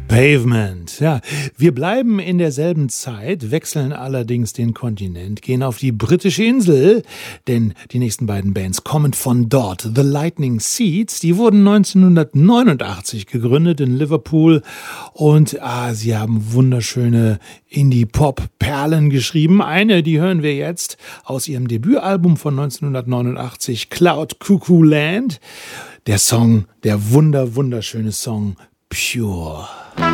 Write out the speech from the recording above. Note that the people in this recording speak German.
Pavement, ja. Wir bleiben in derselben Zeit, wechseln allerdings den Kontinent, gehen auf die britische Insel, denn die nächsten beiden Bands kommen von dort. The Lightning Seeds, die wurden 1989 gegründet in Liverpool und sie haben wunderschöne Indie-Pop-Perlen geschrieben. Eine, die hören wir jetzt aus ihrem Debütalbum von 1989, Cloud Cuckoo Land. Der Song, der wunderschöne Song Pure.